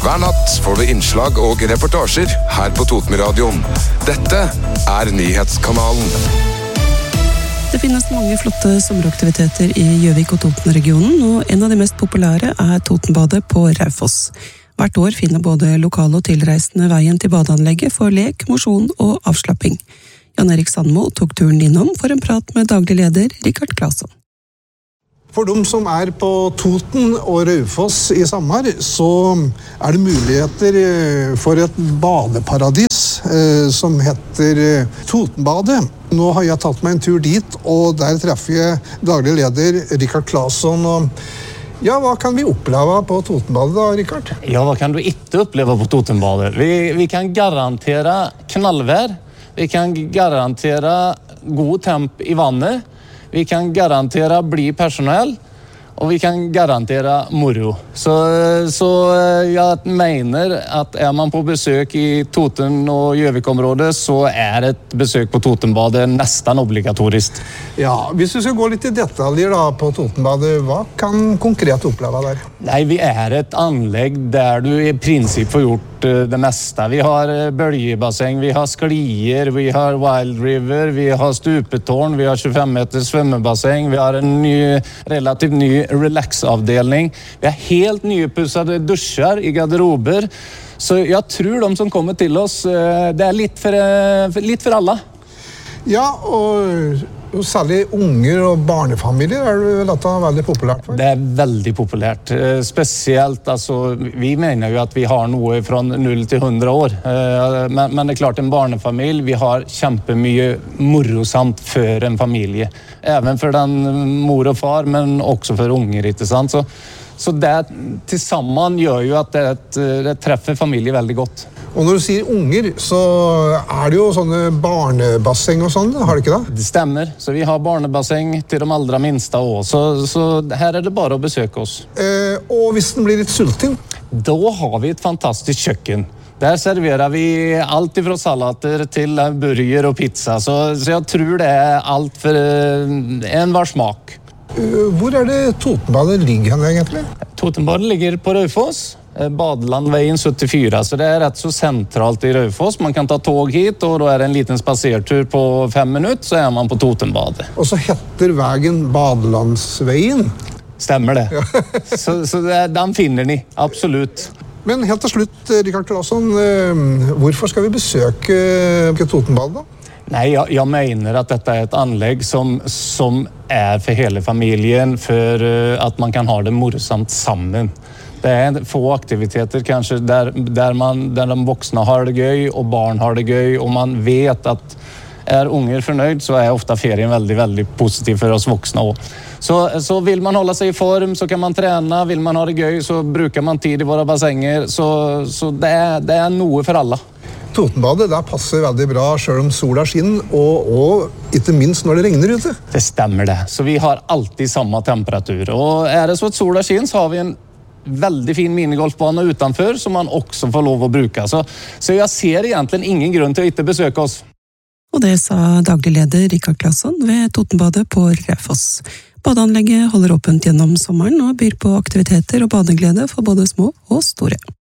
Hver natt får du innslag og reportasjer her på Totenradioen. Dette Nyhetskanalen. Det finnes mange flotte sommeraktiviteter i Gjøvik og Toten-regionen, og en av de mest populære Totenbadet på Raufoss. Hvert år finner både lokale og tilreisende veien til badeanlegget for lek, mosjon og avslapping. Jan Erik Sandmo tok turen innom for en prat med daglig leder Rikard Claesson. For de som på Toten og Raufoss i sommer, så det muligheter for et badeparadis som heter Totenbadet. Nå har jeg tatt meg en tur dit, og der treffer jeg daglig leder Rikard Claesson. Ja, hva kan vi oppleve på Totenbadet da, Rikard? Ja, hva kan du ikke oppleve på Totenbadet? Vi kan garantere knallvær, vi kan garantere god temp i vannet, vi kan garantere bli personell, og vi kan garantere moro. Så jeg mener at man på besøk i Toten- og Gjøvik-området, så et besøk på Totenbadet nesten obligatorisk. Ja, hvis du skal gå litt i detaljer da på Totenbadet, hva kan konkret oppleve der? Nei, vi et anlegg der du i prinsipp får gjort det meste. Vi har bølgebasseng, vi har sklier, vi har Wild River, vi har stupetårn, vi har 25 meter svømmebasseng, vi har en relativt ny relax-avdelning. Vi har helt nypussede dusjer i garderober. Så jeg tror de som kommer til oss, det litt for alle. Ja, og særlig unger og barnefamilier dette veldig populært for? Det veldig populært. Spesielt, vi mener jo at vi har noe fra 0 til 100 år. Men det klart en barnefamilie, vi har kjempemye morosamt for en familie. Even for den mor og far, men også for unger, ikke sant? Så det til sammen gjør jo at det treffer familie veldig godt. Og når du sier unger, så det jo sånne barnebasseng og sånn, har det ikke det? Det stemmer, så vi har barnebasseng til de allra minste også, så her det bare å besøke oss. Og hvis den blir litt sulten? Da har vi et fantastisk kjøkken. Der serverer vi alt fra salater til burger og pizza, så jeg tror det alt for enhver smak. Hvor det Totenbadet ligger hen egentlig? Totenbadet ligger på Raufoss. Badelandveien 74, så det rett så sentralt i Raufoss. Man kan ta tog hit, og da det en liten spasertur på 5 minutter, så man på Totenbadet. Og så heter veien Badelandsveien? Stemmer det. Ja. så den finner ni, absolutt. Men helt til slutt, Rikard Claesson, hvorfor skal vi besøke Totenbadet da? Nei, jeg mener at dette et anlegg som for hele familien, for at man kan ha det morsomt sammen. Det få aktiviteter kanskje der de voksne har det gøy, og barn har det gøy, og man vet at unger fornøyd, så ofte ferien veldig, veldig positiv for oss voksne også. Så vil man holde seg i form, så kan man trene, vil man ha det gøy, så bruker man tid i våre bassenger, så det noe for alle. Totenbadet, der passer veldig bra selv om sola skinner, og ikke minst når det regner ute. Det stemmer det, så vi har alltid samme temperatur, og det så at sola skinner, så har vi en veldig fin minigolfbane utenfor som man også får lov å bruke. Så jeg ser egentlig ingen grunn til å ikke besøke oss. Og det sa daglig leder Rikard Claesson ved Totenbadet på Raufoss. Badeanlegget holder åpent gjennom sommeren og byr på aktiviteter og badeglede for både små og store.